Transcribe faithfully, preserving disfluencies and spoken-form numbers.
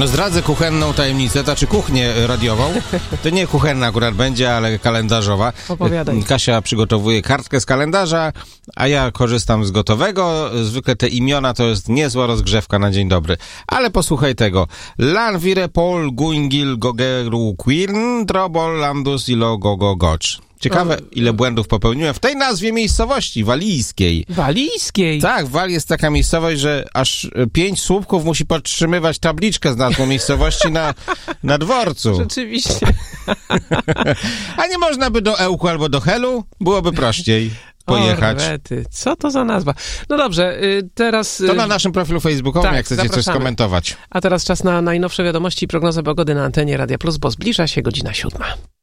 No zdradzę kuchenną tajemnicę, to znaczy kuchnię radiową. To nie kuchenna akurat będzie, ale kalendarzowa. Opowiadaj. Kasia przygotowuje kartkę z kalendarza, a ja korzystam z gotowego. Zwykle te imiona to jest niezła rozgrzewka na dzień dobry. Ale posłuchaj tego. Lanvire Paul Guingil Gogeru Quirn Drobol Landus Ilo Gogo Gocz. Ciekawe, ile błędów popełniłem w tej nazwie miejscowości, walijskiej. Walijskiej? Tak, w Walii jest taka miejscowość, że aż pięć słupków musi podtrzymywać tabliczkę z nazwą miejscowości na, na dworcu. Rzeczywiście. A nie można by do Ełku albo do Helu? Byłoby prościej pojechać. O, rety. Co to za nazwa? No dobrze, y, teraz... Y, to na naszym profilu facebookowym, tak, jak chcecie zapraszamy. coś skomentować. A teraz czas na najnowsze wiadomości i prognozę pogody na antenie Radia Plus, bo zbliża się godzina siódma.